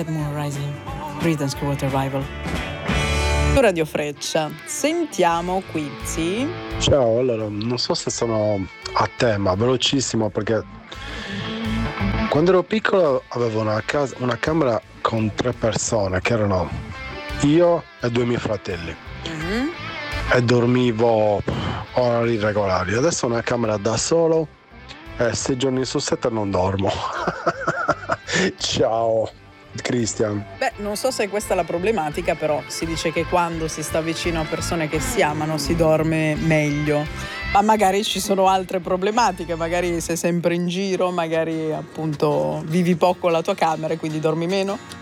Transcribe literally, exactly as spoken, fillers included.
Dead Moon Rising, Creedence Clearwater Revival. Radio Freccia, sentiamo Quizzy. Ciao, allora non so se sono a tema, velocissimo, perché quando ero piccolo avevo una, casa, una camera con tre persone, che erano io e due miei fratelli, mm-hmm. e dormivo orari regolari. Adesso ho una camera da solo e sei giorni su sette non dormo. Ciao Christian. Beh, non so se questa è la problematica, però si dice che quando si sta vicino a persone che si amano si dorme meglio, ma magari ci sono altre problematiche, magari sei sempre in giro, magari appunto vivi poco la tua camera e quindi dormi meno.